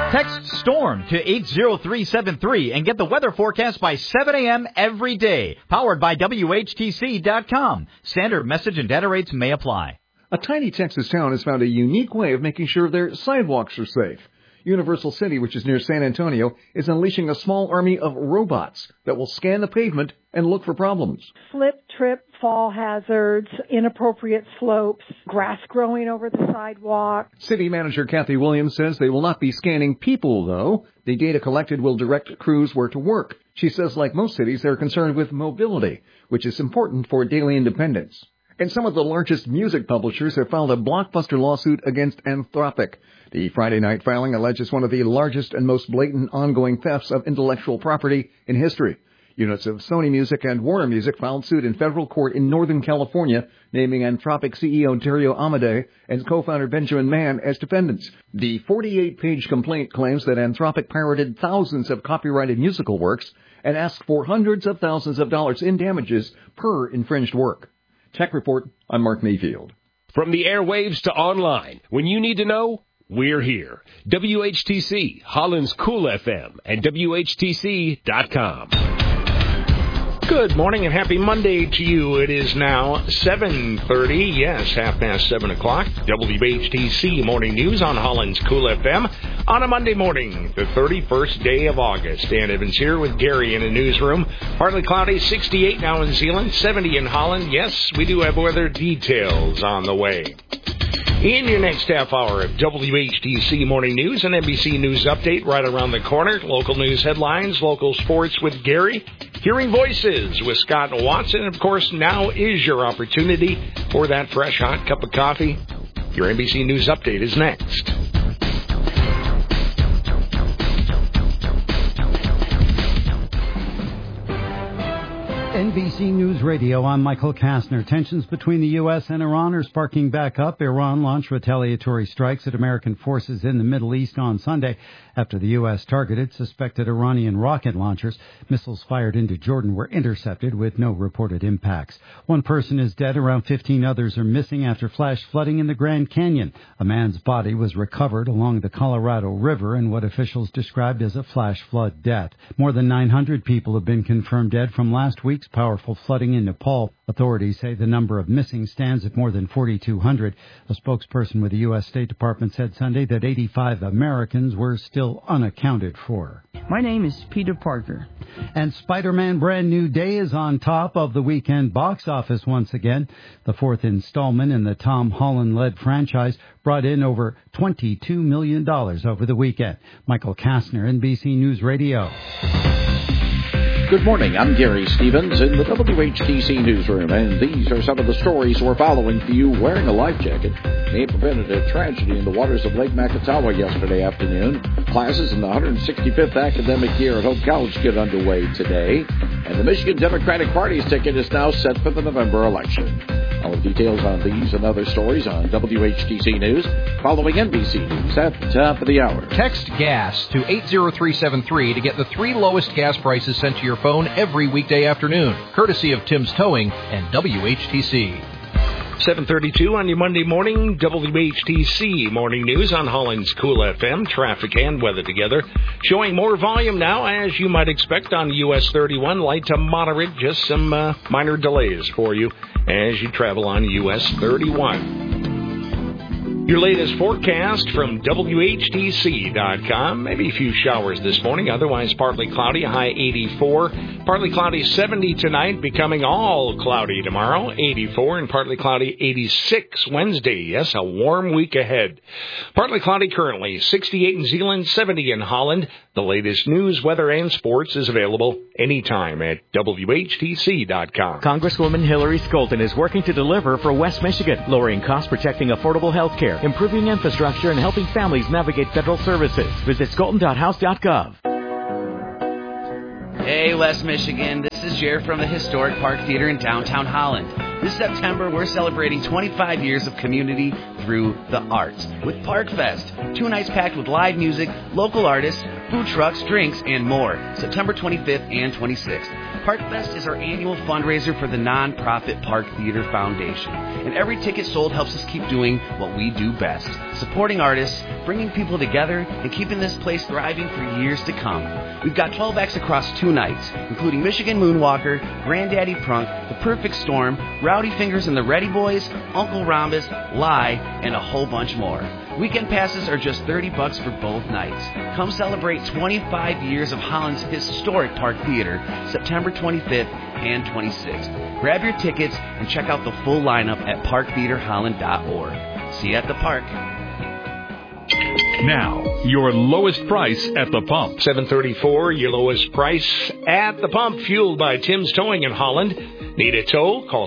Text STORM to 80373 and get the weather forecast by 7 a.m. every day. Powered by WHTC.com. Standard message and data rates may apply. A tiny Texas town has found a unique way of making sure their sidewalks are safe. Universal City, which is near San Antonio, is unleashing a small army of robots that will scan the pavement and look for problems. Slip, trip, fall hazards, inappropriate slopes, grass growing over the sidewalk. City Manager Kathy Williams says they will not be scanning people, though. The data collected will direct crews where to work. She says, like most cities, they're concerned with mobility, which is important for daily independence. And some of the largest music publishers have filed a blockbuster lawsuit against Anthropic. The Friday night filing alleges one of the largest and most blatant ongoing thefts of intellectual property in history. Units of Sony Music and Warner Music filed suit in federal court in Northern California, naming Anthropic CEO Dario Amodei and co-founder Benjamin Mann as defendants. The 48-page complaint claims that Anthropic pirated thousands of copyrighted musical works and asked for hundreds of thousands of dollars in damages per infringed work. Tech Report, I'm Mark Mayfield. From the airwaves to online, when you need to know, we're here. WHTC, Holland's Cool FM, and WHTC.com. Good morning and happy Monday to you. It is now 7:30, yes, 7:30 o'clock. WHTC Morning News on Holland's Cool FM on a Monday morning, the 31st day of August. Dan Evans here with Gary in the newsroom. Partly cloudy, 68 now in Zeeland, 70 in Holland. Yes, we do have weather details on the way. In your next half hour of WHTC Morning News and NBC News Update right around the corner, local news headlines, local sports with Gary, hearing voices with Scott and Watson. Of course, now is your opportunity for that fresh, hot cup of coffee. Your NBC News Update is next. NBC News Radio, I'm Michael Kastner. Tensions between the U.S. and Iran are sparking back up. Iran launched retaliatory strikes at American forces in the Middle East on Sunday after the U.S. targeted suspected Iranian rocket launchers. Missiles fired into Jordan were intercepted with no reported impacts. One person is dead. Around 15 others are missing after flash flooding in the Grand Canyon. A man's body was recovered along the Colorado River in what officials described as a flash flood death. More than 900 people have been confirmed dead from last week's powerful flooding in Nepal. Authorities say the number of missing stands at more than 4,200. A spokesperson with the U.S. State Department said Sunday that 85 Americans were still unaccounted for. My name is Peter Parker. And Spider-Man Brand New Day is on top of the weekend box office once again. The fourth installment in the Tom Holland-led franchise brought in over $22 million over the weekend. Michael Kastner, NBC News Radio. Good morning, I'm Gary Stevens in the WHTC newsroom, and these are some of the stories we're following for you. Wearing a life jacket may have prevented a tragedy in the waters of Lake Makatawa yesterday afternoon. Classes in the 165th academic year at Hope College get underway today, and the Michigan Democratic Party's ticket is now set for the November election. All the details on these and other stories on WHTC News following NBC News at the top of the hour. Text GAS to 80373 to get the 3 lowest gas prices sent to your phone every weekday afternoon, courtesy of Tim's Towing and WHTC. 7:32 on your Monday morning, WHTC Morning News on Holland's Cool FM. Traffic and weather together. Showing more volume now, as you might expect, on US 31. Light to moderate, just some minor delays for you as you travel on US 31. Your latest forecast from WHTC.com. Maybe a few showers this morning, otherwise partly cloudy, a high 84. Partly cloudy 70 tonight, becoming all cloudy tomorrow, 84, and partly cloudy 86 Wednesday. Yes, a warm week ahead. Partly cloudy currently, 68 in Zeeland, 70 in Holland. The latest news, weather, and sports is available anytime at WHTC.com. Congresswoman Hillary Scholten is working to deliver for West Michigan, lowering costs, protecting affordable health care, improving infrastructure, and helping families navigate federal services. Visit Scholten.house.gov. Hey, West Michigan. This is Jared from the Historic Park Theater in downtown Holland. This September, we're celebrating 25 years of community through the arts with Park Fest. 2 nights packed with live music, local artists, food trucks, drinks, and more. September 25th and 26th. Park Fest is our annual fundraiser for the nonprofit Park Theater Foundation. And every ticket sold helps us keep doing what we do best, supporting artists bringing people together and keeping this place thriving for years to come. We've got 12 acts across 2 nights, including Michigan Moonwalker, Granddaddy Prunk, The Perfect Storm, Rowdy Fingers and the Ready Boys, Uncle Rhombus, Lie, and a whole bunch more. Weekend passes are just $30 for both nights. Come celebrate 25 years of Holland's historic Park Theater, September 25th and 26th. Grab your tickets and check out the full lineup at parktheaterholland.org. See you at the park. Now, your lowest price at the pump. 734, your lowest price at the pump, fueled by Tim's Towing in Holland. Need a tow? Call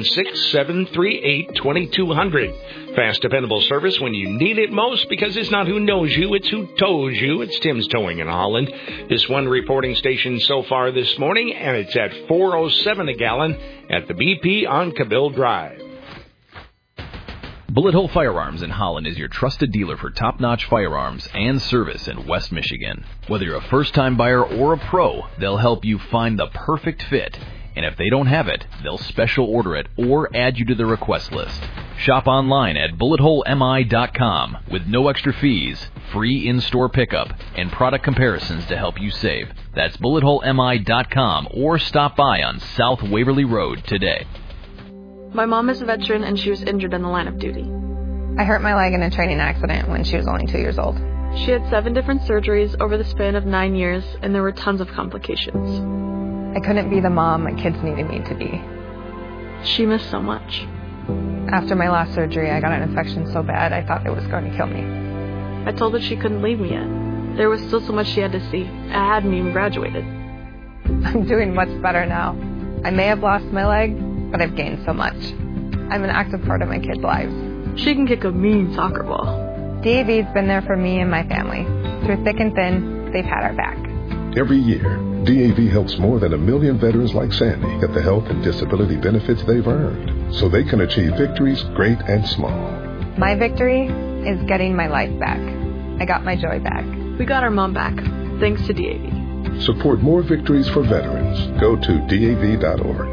616-738-2200. Fast, dependable service when you need it most, because it's not who knows you, it's who tows you. It's Tim's Towing in Holland. This one reporting station so far this morning, and it's at $4.07 a gallon at the BP on Cabill Drive. Bullet Hole Firearms in Holland is your trusted dealer for top-notch firearms and service in West Michigan. Whether you're a first-time buyer or a pro, they'll help you find the perfect fit. And if they don't have it, they'll special order it or add you to the request list. Shop online at bulletholemi.com with no extra fees, free in-store pickup, and product comparisons to help you save. That's bulletholemi.com or stop by on South Waverly Road today. My mom is a veteran and she was injured in the line of duty. I hurt my leg in a training accident when she was only 2 years old. She had 7 different surgeries over the span of 9 years, and there were tons of complications. I couldn't be the mom my kids needed me to be. She missed so much. After my last surgery, I got an infection so bad I thought it was going to kill me. I told her she couldn't leave me yet. There was still so much she had to see. I hadn't even graduated. I'm doing much better now. I may have lost my leg, but I've gained so much. I'm an active part of my kids' lives. She can kick a mean soccer ball. DAV's been there for me and my family. Through thick and thin, they've had our back. Every year, DAV helps more than 1 million veterans like Sandy get the health and disability benefits they've earned, so they can achieve victories great and small. My victory is getting my life back. I got my joy back. We got our mom back, thanks to DAV. Support more victories for veterans. Go to DAV.org.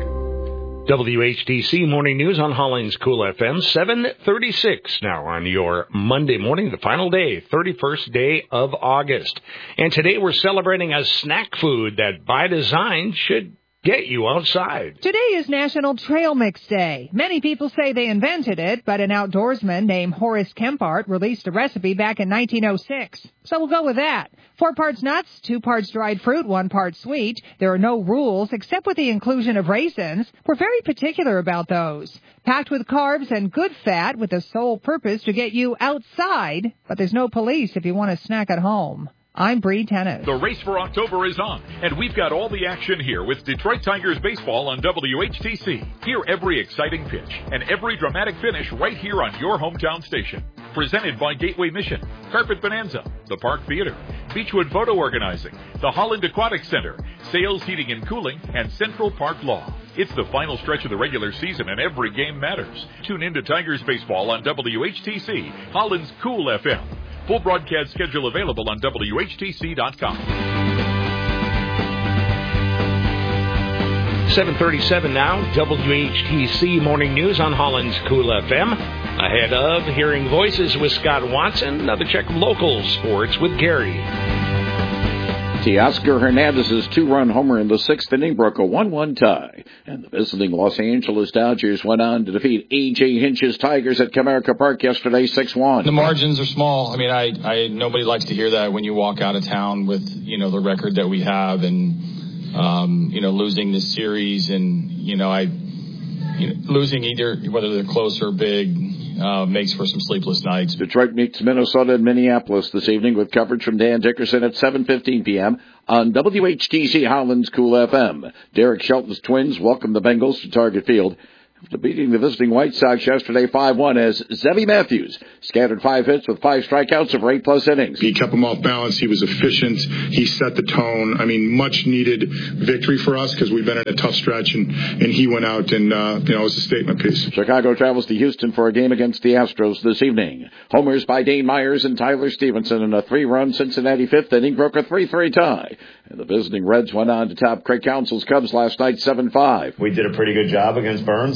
WHTC Morning News on Holland's Cool FM, 7:36 now on your Monday morning, the final day, 31st day of August. And today we're celebrating a snack food that, by design, should get you outside. Today is National Trail Mix Day. Many people say they invented it, but an outdoorsman named Horace Kempart released a recipe back in 1906. So we'll go with that. 4 parts nuts, 2 parts dried fruit, 1 part sweet. There are no rules except with the inclusion of raisins. We're very particular about those. Packed with carbs and good fat with the sole purpose to get you outside, but there's no police if you want to snack at home. I'm Bree Tennis. The race for October is on, and we've got all the action here with Detroit Tigers baseball on WHTC. Hear every exciting pitch and every dramatic finish right here on your hometown station. Presented by Gateway Mission, Carpet Bonanza, the Park Theater, Beechwood Photo Organizing, the Holland Aquatic Center, Sales Heating and Cooling, and Central Park Law. It's the final stretch of the regular season, and every game matters. Tune in to Tigers baseball on WHTC, Holland's Cool FM. Full broadcast schedule available on WHTC.com. 7:37 now, WHTC Morning News on Holland's Cool FM. Ahead of Hearing Voices with Scott Watson, another check of local sports with Gary. Teoscar Hernandez's 2-run homer in the 6th inning broke a 1-1 tie. And the visiting Los Angeles Dodgers went on to defeat A.J. Hinch's Tigers at Comerica Park yesterday 6-1. The margins are small. I mean, I nobody likes to hear that when you walk out of town with, the record that we have and, losing this series and, losing either, whether they're close or big, makes for some sleepless nights. Detroit meets Minnesota and Minneapolis this evening with coverage from Dan Dickerson at 7:15 p.m. on WHTC Holland's Cool FM. Derek Shelton's Twins welcome the Bengals to Target Field after beating the visiting White Sox yesterday 5-1 as Zebby Matthews scattered 5 hits with 5 strikeouts over 8+ innings. He kept them off balance. He was efficient. He set the tone. I mean, much needed victory for us because we've been in a tough stretch, and he went out and, it was a statement piece. Chicago travels to Houston for a game against the Astros this evening. Homers by Dane Myers and Tyler Stevenson in a 3-run Cincinnati 5th inning broke a 3-3 tie. And the visiting Reds went on to top Craig Counsell's Cubs last night 7-5. We did a pretty good job against Burns.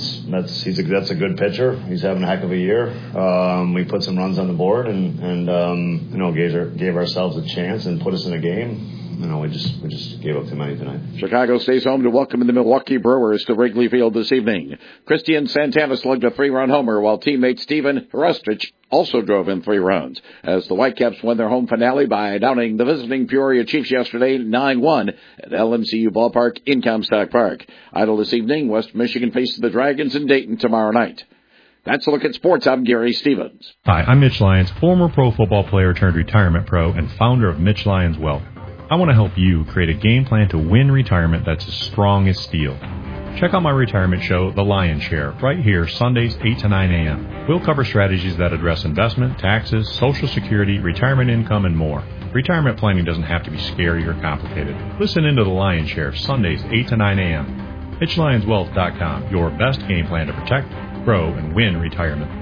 that's a good pitcher. He's having a heck of a year. We put some runs on the board and gave ourselves a chance and put us in a game. We just gave up too many tonight. Chicago stays home to welcome the Milwaukee Brewers to Wrigley Field this evening. Christian Santana slugged a 3-run homer, while teammate Steven Hrustich also drove in 3 runs, as the Whitecaps won their home finale by downing the visiting Peoria Chiefs yesterday 9-1 at LMCU Ballpark in Comstock Park. Idle this evening, West Michigan faces the Dragons in Dayton tomorrow night. That's a look at sports. I'm Gary Stevens. Hi, I'm Mitch Lyons, former pro football player turned retirement pro and founder of Mitch Lyons Wealth. I want to help you create a game plan to win retirement that's as strong as steel. Check out my retirement show, The Lion's Share, right here, Sundays, 8 to 9 a.m. We'll cover strategies that address investment, taxes, Social Security, retirement income, and more. Retirement planning doesn't have to be scary or complicated. Listen into The Lion's Share, Sundays, 8 to 9 a.m. MitchLyonsWealth.com, your best game plan to protect, grow, and win retirement.